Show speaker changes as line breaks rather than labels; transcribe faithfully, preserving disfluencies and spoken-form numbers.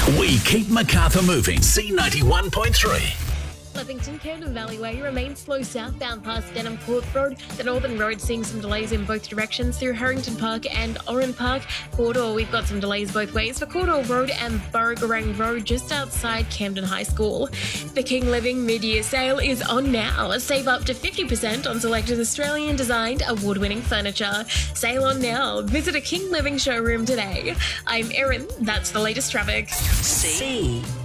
We keep Macarthur moving. C ninety-one point three.
Leppington Camden Valley Way remains slow southbound past Denham Court Road. The Northern Road seeing some delays in both directions through Harrington Park and Oran Park. Corridor, we've got some delays both ways for Corridor Road and Burgarang Road just outside Camden High School. The King Living mid-year sale is on now. Save up to fifty percent on selected Australian designed award-winning furniture. Sale on now. Visit a King Living showroom today. I'm Erin. That's the latest traffic.
C